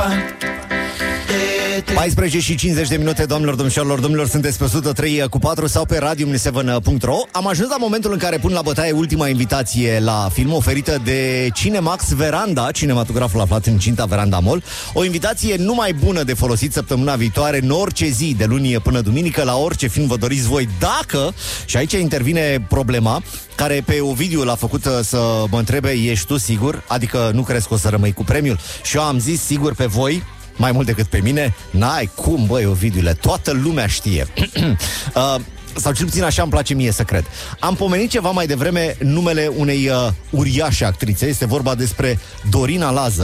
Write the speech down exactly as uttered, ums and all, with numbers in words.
paisprezece și cincizeci de minute, doamnelor, domnișoarelor, domnilor, sunteți pe o sută trei cu patru sau pe radio șapte punct ro. Am ajuns la momentul în care pun la bătaie ultima invitație la film, oferită de Cinemax Veranda, cinematograful aflat în Cinta Veranda Mall. O invitație numai bună de folosit săptămâna viitoare, în orice zi, de luni până duminică, la orice film vă doriți voi, dacă, și aici intervine problema, care pe Ovidiu l-a făcut să mă întrebe, ești tu sigur? Adică nu crezi că o să rămâi cu premiul? Și eu am zis, sigur, pe voi, mai mult decât pe mine. N-ai cum, băi, Ovidiule, toată lumea știe. uh, Sau cel puțin așa îmi place mie să cred. Am pomenit ceva mai devreme numele unei uh, uriașe actrițe. Este vorba despre Dorina Lazar.